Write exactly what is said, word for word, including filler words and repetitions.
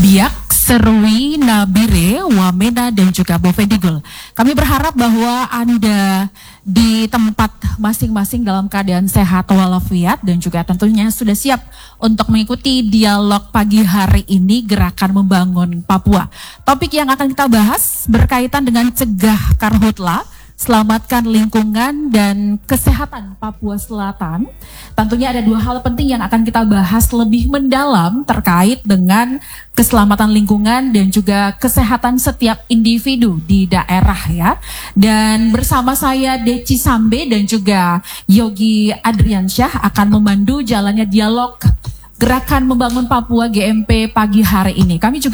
Biak, Serui, Nabire, Wamena, dan juga Bovendigul. Kami berharap bahwa Anda di tempat masing-masing dalam keadaan sehat walafiat dan juga tentunya sudah siap untuk mengikuti dialog pagi hari ini Gerakan Membangun Papua. Topik yang akan kita bahas berkaitan dengan cegah karhutla, selamatkan lingkungan dan kesehatan Papua Selatan. Tentunya ada dua hal penting yang akan kita bahas lebih mendalam terkait dengan keselamatan lingkungan dan juga kesehatan setiap individu di daerah ya. Dan bersama saya Deci Sambe dan juga Yogi Adriansyah akan memandu jalannya dialog Gerakan Membangun Papua G M P pagi hari ini. Kami juga